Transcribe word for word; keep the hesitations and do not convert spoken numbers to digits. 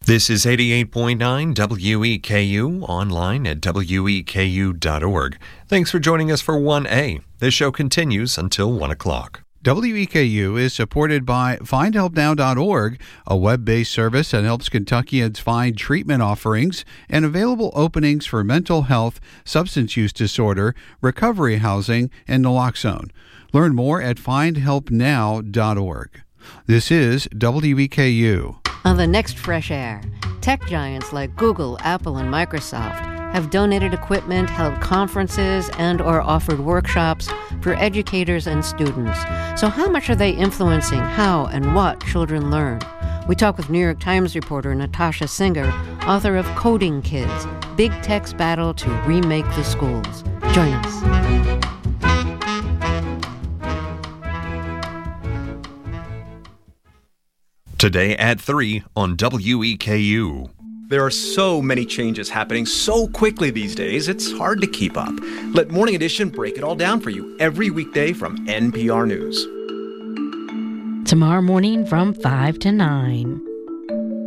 This is eighty-eight point nine W E K U, online at W E K U dot org. Thanks for joining us for one A. This show continues until one o'clock. W E K U is supported by find help now dot org, a web-based service that helps Kentuckians find treatment offerings and available openings for mental health, substance use disorder, recovery housing, and naloxone. Learn more at find help now dot org. This is W E K U. On the next Fresh Air, tech giants like Google, Apple, and Microsoft have donated equipment, held conferences, and or offered workshops for educators and students. So how much are they influencing how and what children learn? We talk with New York Times reporter Natasha Singer, author of Coding Kids, Big Tech's Battle to Remake the Schools. Join us. Today at three on W E K U. There are so many changes happening so quickly these days, it's hard to keep up. Let Morning Edition break it all down for you every weekday from N P R News. Tomorrow morning from five to nine.